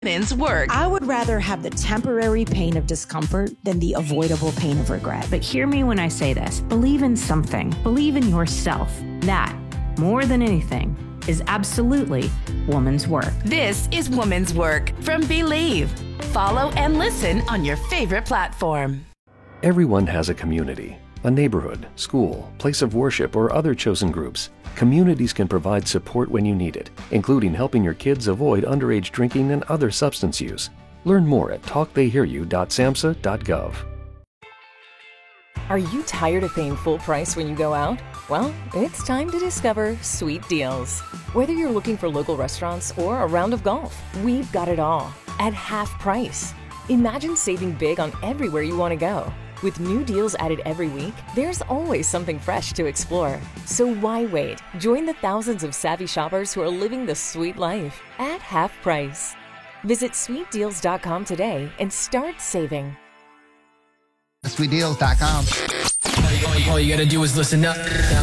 Women's Work. I would rather have the temporary pain of discomfort than the avoidable pain of regret. But hear me when I say this. Believe in something. Believe in yourself. That, more than anything, is absolutely woman's work. This is Woman's Work from Believe. Follow and listen on your favorite platform. Everyone has a community, a neighborhood, school, place of worship, or other chosen groups. Communities can provide support when you need it, including helping your kids avoid underage drinking and other substance use. Learn more at talktheyhearyou.samhsa.gov. Are you tired of paying full price when you go out? Well, it's time to discover Sweet Deals. Whether you're looking for local restaurants or a round of golf, we've got it all at half price. Imagine saving big on everywhere you want to go. With new deals added every week, there's always something fresh to explore. So why wait? Join the thousands of savvy shoppers who are living the sweet life at half price. Visit sweetdeals.com today and start saving. Sweetdeals.com. All you gotta do is listen up.